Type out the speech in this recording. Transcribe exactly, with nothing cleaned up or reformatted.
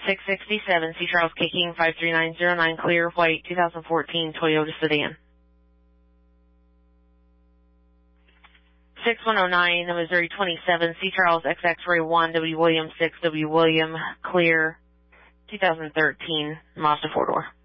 six sixty-seven, C. Charles K. King, five three nine zero nine, clear, white, two thousand fourteen Toyota sedan. six one oh nine, Missouri twenty-seven, C. Charles X X Ray one, W. William six, W. William, clear, two thousand thirteen Mazda four-door.